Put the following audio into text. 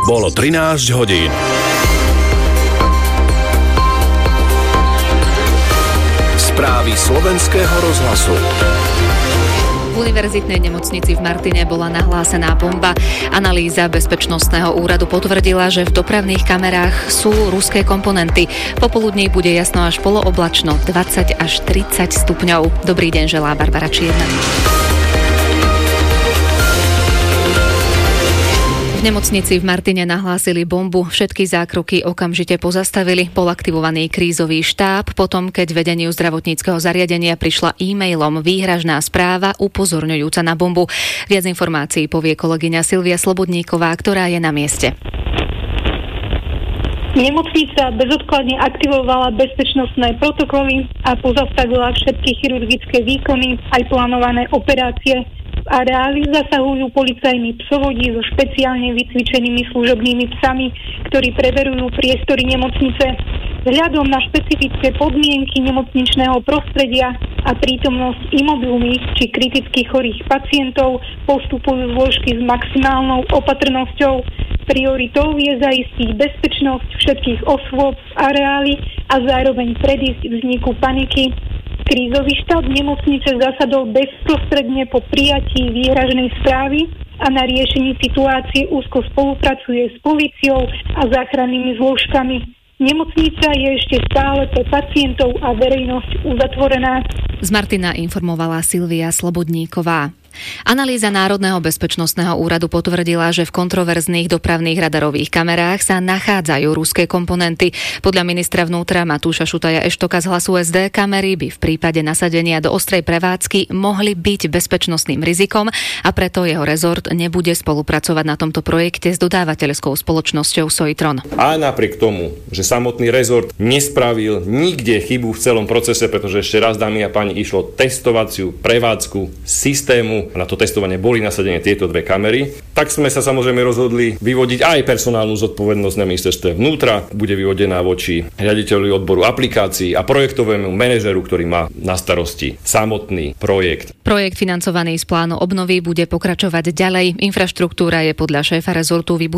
Bolo 13 hodín. Správy slovenského rozhlasu. V univerzitnej nemocnici v Martine bola nahlásená bomba. Analýza Bezpečnostného úradu potvrdila, že v dopravných kamerách sú ruské komponenty. Popoludní bude jasno až polooblačno, 20 až 30 stupňov. Dobrý deň, želá Barbara Čierna. V nemocnici v Martine nahlásili bombu. Všetky zákroky okamžite pozastavili. Bol aktivovaný krízový štáb, potom keď vedeniu zdravotníckeho zariadenia prišla e-mailom výhražná správa upozorňujúca na bombu. Viac informácií povie kolegyňa Silvia Slobodníková, ktorá je na mieste. Nemocnica bezodkladne aktivovala bezpečnostné protokoly a pozastavila všetky chirurgické výkony aj plánované operácie. V areáli zasahujú policajní psovodi so špeciálne vycvičenými služobnými psami, ktorí preverujú priestory nemocnice. Vzhľadom na špecifické podmienky nemocničného prostredia a prítomnosť imobilných či kriticky chorých pacientov postupujú zložky s maximálnou opatrnosťou. Prioritou je zaistiť bezpečnosť všetkých osôb v areáli a zároveň predísť vzniku paniky. Krízový štáb nemocnice zasadol bezprostredne po prijatí výhražnej správy a na riešení situácie úzko spolupracuje s políciou a záchrannými zložkami. Nemocnica je ešte stále pre pacientov a verejnosť uzatvorená. Z Martina informovala Silvia Slobodníková. Analýza Národného bezpečnostného úradu potvrdila, že v kontroverzných dopravných radarových kamerách sa nachádzajú ruské komponenty. Podľa ministra vnútra Matúša Šutaja Eštoka z Hlasu SD kamery by v prípade nasadenia do ostrej prevádzky mohli byť bezpečnostným rizikom a preto jeho rezort nebude spolupracovať na tomto projekte s dodávateľskou spoločnosťou Soitron. A napriek tomu, že samotný rezort nespravil nikde chybu v celom procese, pretože ešte raz, dámy a páni, išlo testovaciu prevádzku systému, na to testovanie boli nasadené tieto dve kamery, tak sme sa samozrejme rozhodli vyvodiť aj personálnu zodpovednosť na ministerstve vnútra. Bude vyvodená voči riaditeľovi odboru aplikácií a projektovému manažeru, ktorý má na starosti samotný projekt. Projekt financovaný z plánu obnovy bude pokračovať ďalej. Infraštruktúra je podľa šéfa rezortu